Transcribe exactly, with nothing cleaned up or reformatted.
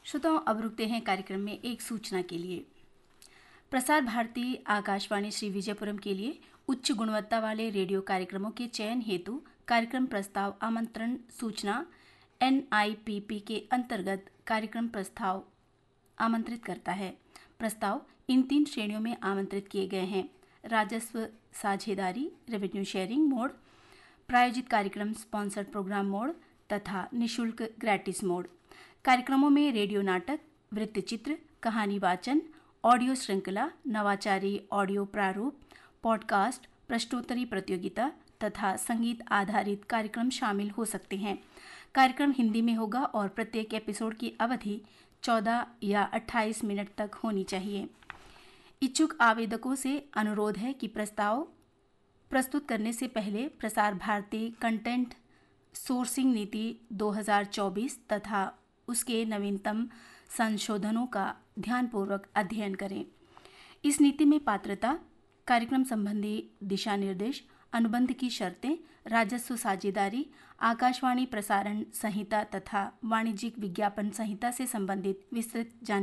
श्रोताओं, अब रुकते हैं कार्यक्रम में एक सूचना के लिए। प्रसार भारती आकाशवाणी श्री विजयपुरम के लिए उच्च गुणवत्ता वाले रेडियो कार्यक्रमों के चयन हेतु कार्यक्रम प्रस्ताव आमंत्रण सूचना एन आई पी पी के अंतर्गत कार्यक्रम प्रस्ताव आमंत्रित करता है। प्रस्ताव इन तीन श्रेणियों में आमंत्रित किए गए हैं: राजस्व साझेदारी रेवेन्यू शेयरिंग मोड, प्रायोजित कार्यक्रम स्पॉन्सर्ड प्रोग्राम मोड तथा निशुल्क ग्रैटिस मोड। कार्यक्रमों में रेडियो नाटक, वृत्तचित्र, कहानी वाचन, ऑडियो श्रृंखला, नवाचारी ऑडियो प्रारूप, पॉडकास्ट, प्रश्नोत्तरी प्रतियोगिता तथा संगीत आधारित कार्यक्रम शामिल हो सकते हैं। कार्यक्रम हिंदी में होगा और प्रत्येक एपिसोड की अवधि चौदह या अट्ठाईस मिनट तक होनी चाहिए। इच्छुक आवेदकों से अनुरोध है कि प्रस्ताव प्रस्तुत करने से पहले प्रसार भारती कंटेंट सोर्सिंग नीति दो हज़ार चौबीस तथा उसके नवीनतम संशोधनों का ध्यानपूर्वक अध्ययन करें। इस नीति में पात्रता, कार्यक्रम संबंधी दिशा निर्देश, अनुबंध की शर्तें, राजस्व साझेदारी, आकाशवाणी प्रसारण संहिता तथा वाणिज्यिक विज्ञापन संहिता से संबंधित विस्तृत जानकारी